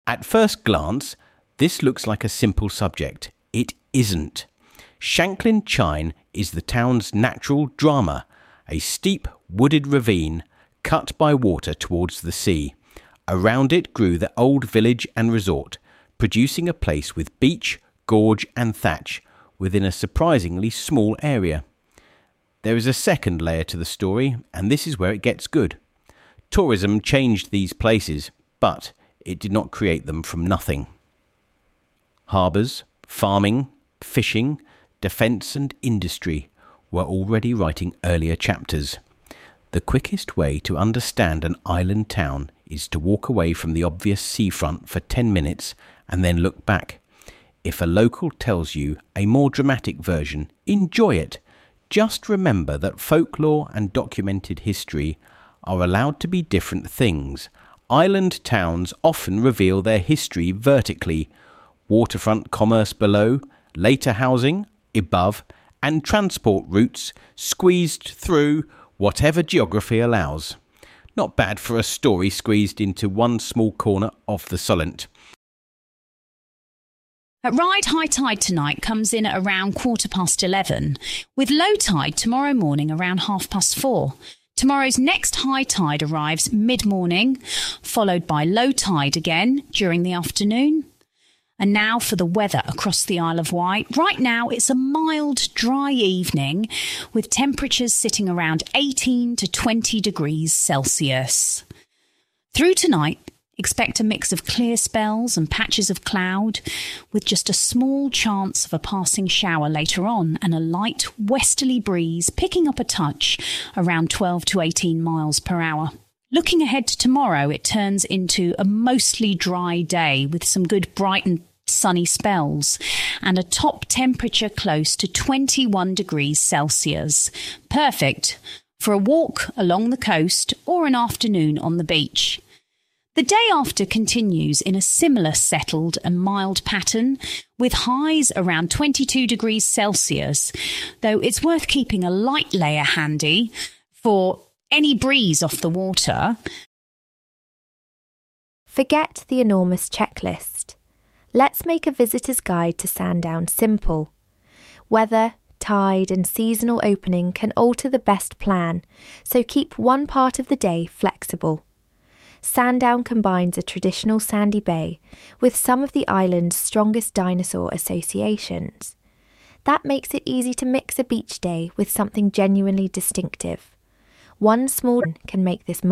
At first glance, this looks like a simple subject. It isn't. Shanklin Chine is the town's natural drama, a steep wooded ravine cut by water towards the sea. Around it grew the old village and resort, producing a place with beach, gorge and thatch within a surprisingly small area. There is a second layer to the story, and this is where it gets good. Tourism changed these places, but it did not create them from nothing. Harbours, farming, fishing, defence and industry were already writing earlier chapters. The quickest way to understand an island town is to walk away from the obvious seafront for 10 minutes and then look back. If a local tells you a more dramatic version, enjoy it. Just remember that folklore and documented history are allowed to be different things. Island towns often reveal their history vertically. Waterfront commerce below, later housing above, and transport routes squeezed through whatever geography allows. Not bad for a story squeezed into one small corner of the Solent. At Ryde, high tide tonight comes in at around 11:15, with low tide tomorrow morning around 4:30. Tomorrow's next high tide arrives mid-morning, followed by low tide again during the afternoon. And now for the weather across the Isle of Wight. Right now, it's a mild, dry evening with temperatures sitting around 18 to 20 degrees Celsius. Through tonight, expect a mix of clear spells and patches of cloud, with just a small chance of a passing shower later on and a light westerly breeze picking up a touch around 12 to 18 miles per hour. Looking ahead to tomorrow, it turns into a mostly dry day with some good bright and sunny spells and a top temperature close to 21 degrees Celsius. Perfect for a walk along the coast or an afternoon on the beach. The day after continues in a similar settled and mild pattern, with highs around 22 degrees Celsius, though it's worth keeping a light layer handy for any breeze off the water. Forget the enormous checklist. Let's make a visitor's guide to Sandown simple. Weather, tide and seasonal opening can alter the best plan, so keep one part of the day flexible. Sandown combines a traditional sandy bay with some of the island's strongest dinosaur associations. That makes it easy to mix a beach day with something genuinely distinctive. One small can make this